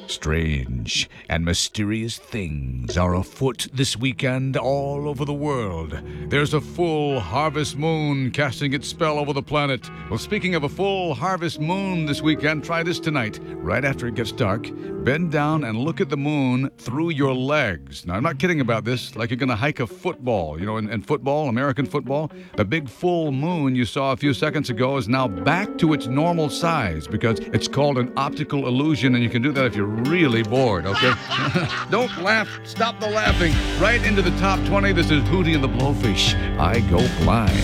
Strange and mysterious things are afoot this weekend all over the world. There's a full harvest moon casting its spell over the planet. Well, speaking of a full harvest moon this weekend, try this tonight. Right after it gets dark, bend down and look at the moon through your legs. Now, I'm not kidding about this, like you're going to hike a football. You know, in football, American football, the big full moon you saw a few seconds ago is now back to its normal size because it's called an optical illusion, and you can do that if you're really bored, okay? Don't laugh. Stop the laughing. Right into the top 20. This is Hootie and the Blowfish. I Go Blind.